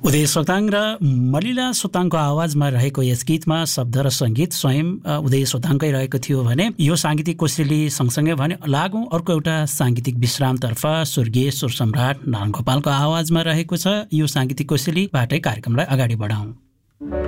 उदय सोताङ र मलिला सोताङको आवाजमा रहेको यस गीतमा शब्द र सङ्गीत स्वयं उदय सोताङकै रहेको थियो भने यो साङ्गीतिक कोसेली सँगसँगै भने लागौँ अर्को एउटा साङ्गीतिक विश्रामतर्फ। स्वर्गीय स्वर सम्राट नारायण गोपालको आवाजमा रहेको छ यो साङ्गीतिक कोसेलीबाटै कार्यक्रमलाई अगाडि बढाउँ।